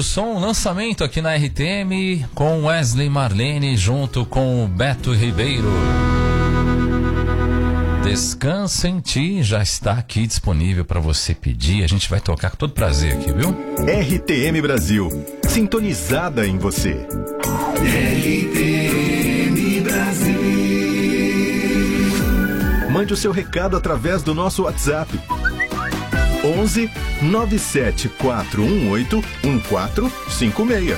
do som, lançamento aqui na RTM com Wesley Marlene junto com o Beto Ribeiro. Descansa em Ti já está aqui disponível para você pedir. A gente vai tocar com todo prazer aqui, viu? RTM Brasil, sintonizada em você. RTM Brasil. Mande o seu recado através do nosso WhatsApp. 11 97418 1456.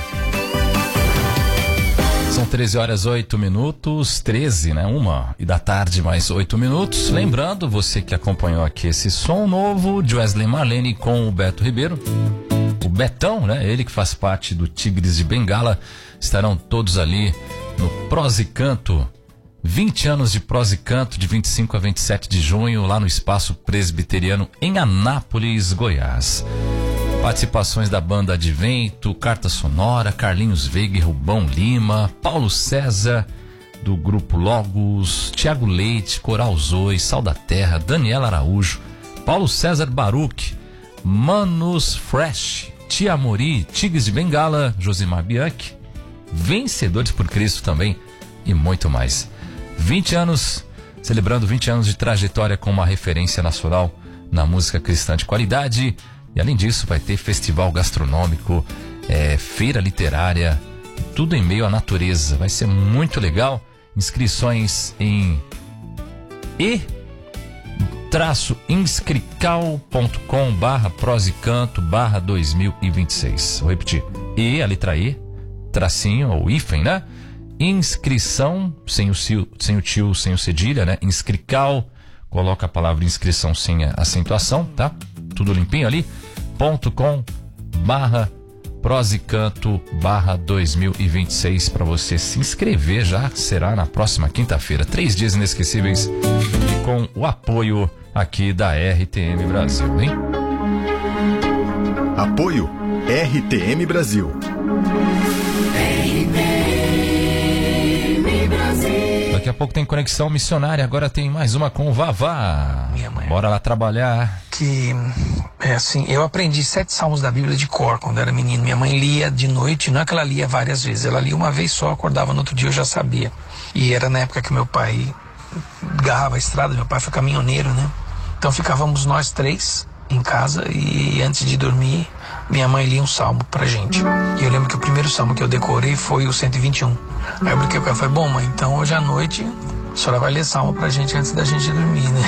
São 13h08, 13, né? 1h mais 8 minutos. Lembrando, você que acompanhou aqui esse som novo de Wesley Marlene com o Beto Ribeiro. O Betão, né? Ele que faz parte do Tigres de Bengala. Estarão todos ali no Prosa e Canto. 20 anos de Prosa e Canto, de 25 a 27 de junho, lá no Espaço Presbiteriano, em Anápolis, Goiás. Participações da banda Advento, Carta Sonora, Carlinhos Veiga e Rubão Lima, Paulo César, do Grupo Logos, Tiago Leite, Coral Zoe, Sal da Terra, Daniela Araújo, Paulo César Baruch, Manus Fresh, Tia Mori, Tigres de Bengala, Josimar Bianchi, Vencedores por Cristo também e muito mais. 20 anos, celebrando 20 anos de trajetória com uma referência nacional na música cristã de qualidade. E além disso vai ter festival gastronômico, feira literária, tudo em meio à natureza. Vai ser muito legal. Inscrições em e-inscrical.com/prosicanto/2026. Vou repetir. A letra E, tracinho ou hífen, né? Inscrição, sem o tio, sem o cedilha, né? Inscrical, coloca a palavra inscrição sem a acentuação, tá? Tudo limpinho ali. .com/prosicanto/2026 para você se inscrever. Já será na próxima quinta-feira. 3 dias inesquecíveis e com o apoio aqui da RTM Brasil, hein? Apoio RTM Brasil. Daqui a pouco tem Conexão Missionária, agora tem mais uma com o Vavá. Minha mãe. Bora lá trabalhar. Que é assim, eu aprendi 7 salmos da Bíblia de cor quando era menino. Minha mãe lia de noite, não é que ela lia várias vezes, ela lia uma vez só, acordava no outro dia, eu já sabia. E era na época que meu pai garrava a estrada, meu pai foi caminhoneiro, né? Então ficávamos nós 3 em casa e antes de dormir, minha mãe lia um salmo pra gente. E eu lembro que o primeiro salmo que eu decorei foi o 121. Aí eu brinquei com ela, falei, bom mãe, então hoje à noite a senhora vai ler salmo pra gente antes da gente dormir, né?